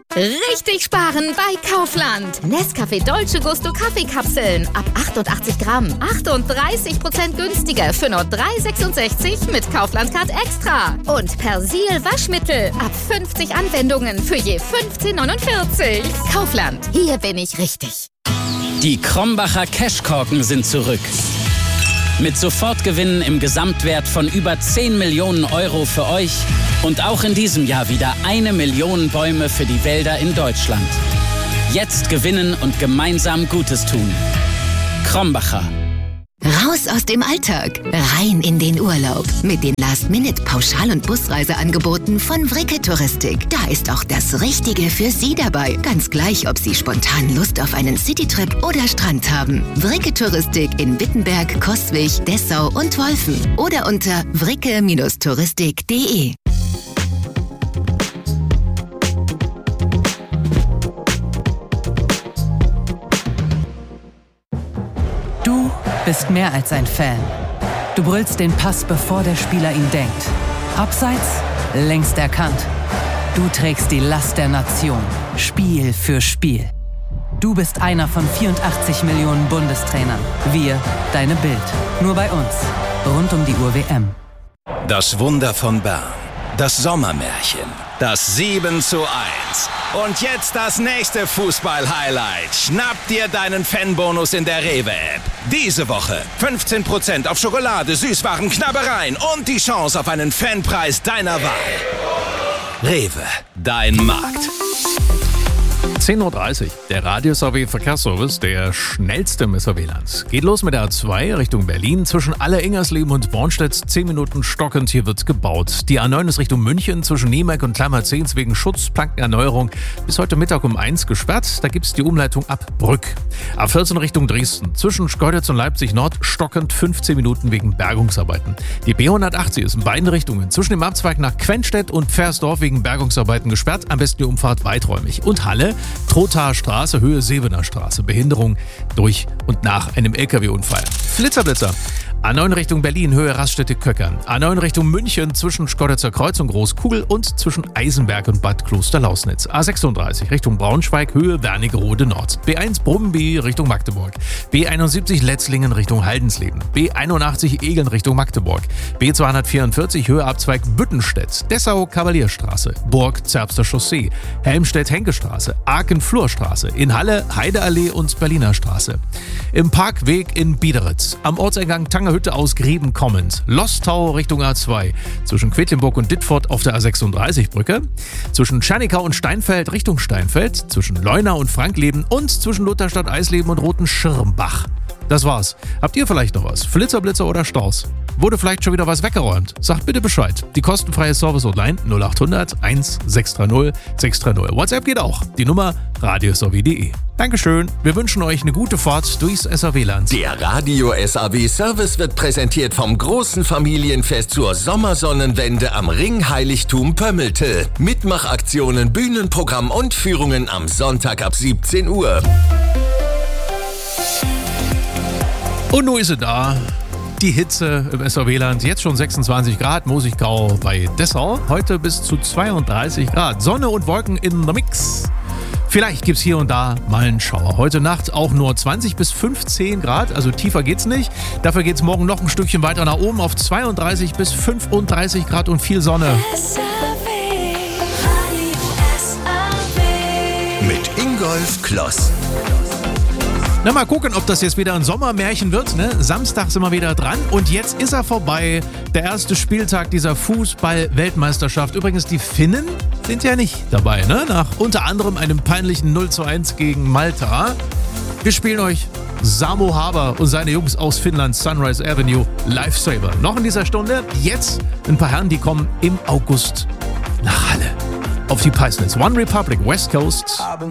Richtig sparen bei Kaufland. Nescafé Dolce Gusto Kaffeekapseln ab 88 Gramm. 38% günstiger für nur 3,66 mit Kaufland Card Extra. Und Persil Waschmittel ab 50 Anwendungen für je 15,49. Kaufland, hier bin ich richtig. Die Krombacher Cashkorken sind zurück. Mit Sofortgewinnen im Gesamtwert von über 10 Millionen Euro für euch und auch in diesem Jahr wieder 1 Million Bäume für die Wälder in Deutschland. Jetzt gewinnen und gemeinsam Gutes tun. Krombacher. Raus aus dem Alltag, rein in den Urlaub. Mit den Last-Minute-Pauschal- und Busreiseangeboten von Vricke Touristik. Da ist auch das Richtige für Sie dabei. Ganz gleich, ob Sie spontan Lust auf einen Citytrip oder Strand haben. Vricke Touristik in Wittenberg, Coswig, Dessau und Wolfen. Oder unter vricke-touristik.de. Du bist mehr als ein Fan. Du brüllst den Pass, bevor der Spieler ihn denkt. Abseits, längst erkannt. Du trägst die Last der Nation, Spiel für Spiel. Du bist einer von 84 Millionen Bundestrainern. Wir, deine Bild. Nur bei uns. Rund um die Uhr WM. Das Wunder von Bern. Das Sommermärchen. Das 7:1. Und jetzt das nächste Fußball-Highlight. Schnapp dir deinen Fanbonus in der Rewe-App. Diese Woche 15% auf Schokolade, Süßwaren, Knabbereien und die Chance auf einen Fanpreis deiner Wahl. Rewe, dein Markt. 10.30 Uhr, der Radio-SAW-Verkehrsservice, der schnellste im SAW-Land. Geht los mit der A2 Richtung Berlin. Zwischen Alleringersleben und Bornstedt 10 Minuten stockend, hier wird gebaut. Die A9 ist Richtung München, zwischen Niemek und Kleimerzehns wegen Schutzplankenerneuerung bis heute Mittag um 1 gesperrt. Da gibt es die Umleitung ab Brück. A14 Richtung Dresden, zwischen Schkeuditz und Leipzig Nord stockend 15 Minuten wegen Bergungsarbeiten. Die B180 ist in beiden Richtungen, zwischen dem Abzweig nach Quenstedt und Pfersdorf wegen Bergungsarbeiten gesperrt. Am besten die Umfahrt weiträumig. Und Halle, Trothaer Straße, Höhe Sebener Straße. Behinderung durch und nach einem LKW-Unfall. Blitzerblitzer. A9 Richtung Berlin, Höhe Raststätte-Köckern. A9 Richtung München, zwischen Schkeuditzer Kreuz und Großkugel und zwischen Eisenberg und Bad Klosterlausnitz. A36 Richtung Braunschweig, Höhe Wernigerode Nord. B1 Brumby Richtung Magdeburg. B71 Letzlingen Richtung Haldensleben. B81 Egeln Richtung Magdeburg. B244 Höhe Abzweig Büttenstedt. Dessau Kavalierstraße. Burg Zerbster Chaussee. Helmstedt-Henke-Straße. Aachen-Flurstraße. In Halle Heideallee und Berliner Straße. Im Parkweg in Biederitz. Am Ortseingang Tangerhütte aus Grieben kommend. Lostau Richtung A2. Zwischen Quedlinburg und Dittfurt auf der A36-Brücke. Zwischen Tschernikau und Steinfeld Richtung Steinfeld. Zwischen Leuna und Frankleben und zwischen Lutherstadt Eisleben und Rotenschirmbach. Das war's. Habt ihr vielleicht noch was? Flitzer, oder Staus? Wurde vielleicht schon wieder was weggeräumt? Sagt bitte Bescheid. Die kostenfreie Service-Hotline 0800 1630 630. WhatsApp geht auch. Die Nummer radio-saw.de. Dankeschön. Wir wünschen euch eine gute Fahrt durchs SAW-Land. Der Radio SAW Service wird präsentiert vom großen Familienfest zur Sommersonnenwende am Ringheiligtum Pömmelte. Mitmachaktionen, Bühnenprogramm und Führungen am Sonntag ab 17 Uhr. Und nun ist sie da. Die Hitze im SAW-Land. Jetzt schon 26 Grad, Mosigkau bei Dessau. Heute bis zu 32 Grad. Sonne und Wolken in the Mix. Vielleicht gibt es hier und da mal einen Schauer. Heute Nacht auch nur 20 bis 15 Grad, also tiefer geht's nicht. Dafür geht's morgen noch ein Stückchen weiter nach oben auf 32 bis 35 Grad und viel Sonne. Mit Ingolf Kloss. Na, mal gucken, ob das jetzt wieder ein Sommermärchen wird. Ne? Samstag sind wir wieder dran und jetzt ist er vorbei. Der erste Spieltag dieser Fußball-Weltmeisterschaft. Übrigens, die Finnen sind ja nicht dabei, ne? Nach unter anderem einem peinlichen 0:1 gegen Malta. Wir spielen euch Samo Haber und seine Jungs aus Finnland, Sunrise Avenue, Lifesaver. Noch in dieser Stunde, jetzt ein paar Herren, die kommen im August nach Halle auf die Peisnitz. One Republic, West Coast.